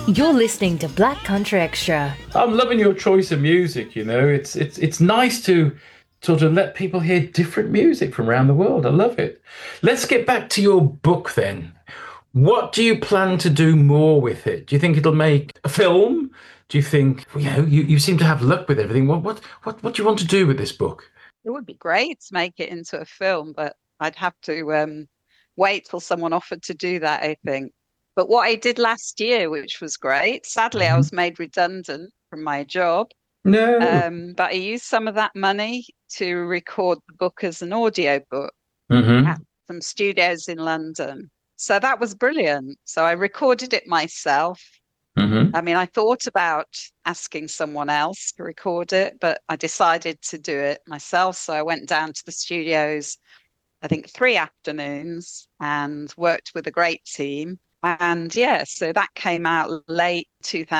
You're listening to Black Country Extra. I'm loving your choice of music. It's nice to sort of let people hear different music from around the world. I love it. Let's get back to your book then. What do you plan to do more with it? Do you think it'll make a film? Do you think you seem to have luck with everything? What do you want to do with this book? It would be great to make it into a film, but I'd have to wait till someone offered to do that, I think. But what I did last year, which was great, sadly, I Mhm. was made redundant from my job. No. But I used some of that money to record the book as an audio book at Hmm. some studios in London. So that was brilliant. So I recorded it myself. Hmm. I mean, I thought about asking someone else to record it, but I decided to do it myself. So I went down to the studios, I think 3 afternoons, and worked with a great team. And yeah, so that came out late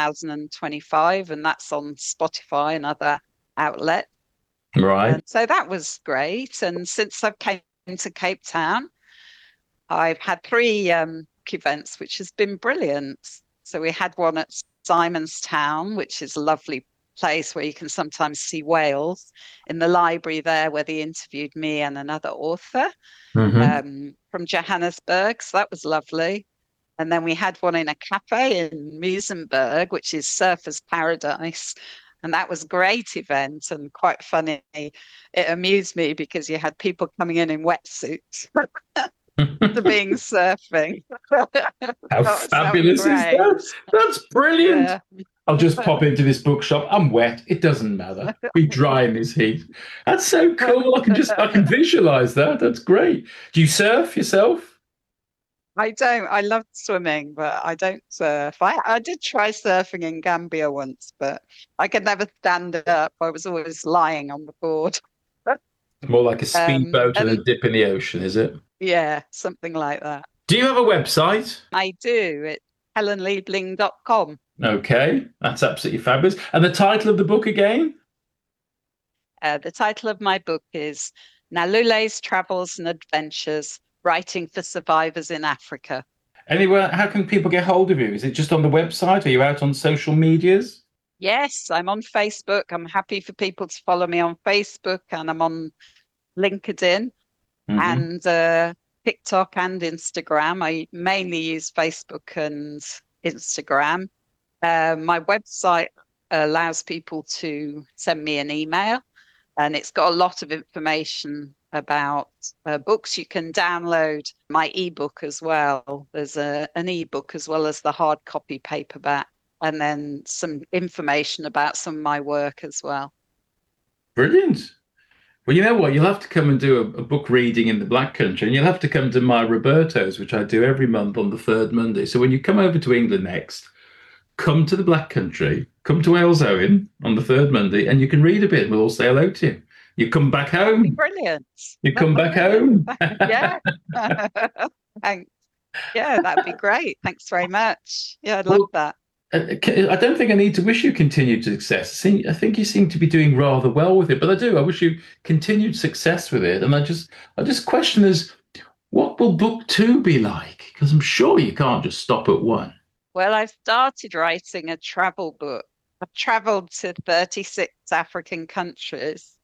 2025, and that's on Spotify and other outlets. Right. And so that was great. And since I've came to Cape Town, I've had three events, which has been brilliant. So we had one at Simon's Town, which is a lovely place where you can sometimes see whales in the library there, where they interviewed me and another author Hmm. from Johannesburg. So that was lovely. And then we had one in a cafe in Muizenberg, which is Surfers Paradise. And that was a great event and quite funny. It amused me because you had people coming in wetsuits to being surfing. How That was fabulous is great. that? That's brilliant. Yeah. I'll just pop into this bookshop. I'm wet. It doesn't matter. Be dry in this heat. That's so cool. I can visualize that. That's great. Do you surf yourself? I don't. I love swimming, but I don't surf. I did try surfing in Gambia once, but I could never stand up. I was always lying on the board. More like a speedboat and a And dip in the ocean, is it? yeah, something like that. Do you have a website? I do. It's helenliebling.com. Okay, that's absolutely fabulous. And the title of the book again? The title of my book is Nalule's Travels and Adventures, Writing for Survivors in Africa. Anywhere, how can people get hold of you? Is it just on the website? Are you out on social medias? Yes, I'm on Facebook. I'm happy for people to follow me on Facebook, and I'm on LinkedIn Hmm. and TikTok and Instagram. I mainly use Facebook and Instagram. My website allows people to send me an email, and it's got a lot of information about books. You can download my ebook as well. There's an ebook as well as the hard copy paperback, and then some information about some of my work as well. Brilliant. Well, you know what? You'll have to come and do a book reading in the Black Country, and you'll have to come to my Roberto's, which I do every month on the third Monday. So when you come over to England next, come to the Black Country, come to Wales Owen on the third Monday, and you can read a bit, and we'll all say hello to you. You come back That'd be home. brilliant. You come back home. Yeah. Thanks. Yeah, that'd be great. Thanks very much. Yeah, I'd love Well, that. I don't think I need to wish you continued success. I think you seem to be doing rather well with it, but I do. I wish you continued success with it. And I just question is, what will book two be like? Because I'm sure you can't just stop at one. Well, I've started writing a travel book. I've traveled to 36 African countries.